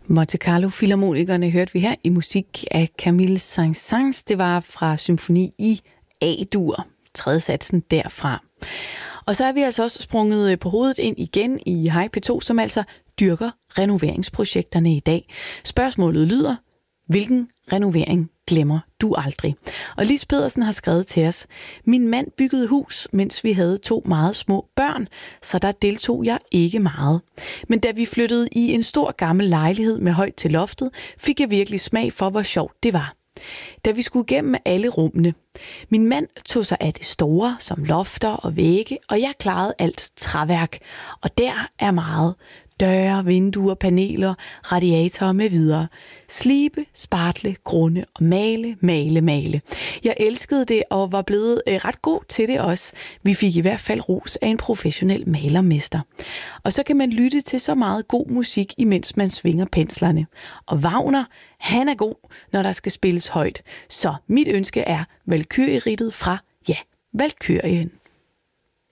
Monte Carlo Filharmonikerne hørte vi her i musik af Camille Saint-Saëns. Det var fra symfoni i A-dur, tredje satsen derfra. Og så er vi altså også sprunget på hovedet ind igen i Hej P2, som altså dyrker renoveringsprojekterne i dag. Spørgsmålet lyder: hvilken renovering glemmer du aldrig? Og Lis Pedersen har skrevet til os: min mand byggede hus, mens vi havde 2 meget små børn, så der deltog jeg ikke meget. Men da vi flyttede i en stor gammel lejlighed med højt til loftet, fik jeg virkelig smag for, hvor sjovt det var. Da vi skulle gennem alle rummene. Min mand tog sig af det store, som lofter og vægge, og jeg klarede alt træværk. Og der er meget: døre, vinduer, paneler, radiatorer med videre. Slibe, spartle, grunde og male. Jeg elskede det og var blevet ret god til det også. Vi fik i hvert fald ros af en professionel malermester. Og så kan man lytte til så meget god musik, imens man svinger penslerne. Og Wagner, han er god, når der skal spilles højt. Så mit ønske er Valkyrie-rittet fra, Valkyrien.